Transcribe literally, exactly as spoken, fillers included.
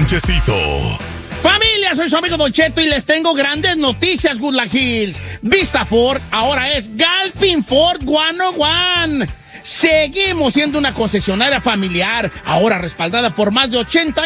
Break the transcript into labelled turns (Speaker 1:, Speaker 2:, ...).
Speaker 1: lonchecito.
Speaker 2: Familia, soy su amigo Don Cheto y les tengo grandes noticias, Woodland Hills. Vista Ford ahora es Galpin Ford ciento uno. Seguimos siendo una concesionaria familiar, ahora respaldada por más de ochenta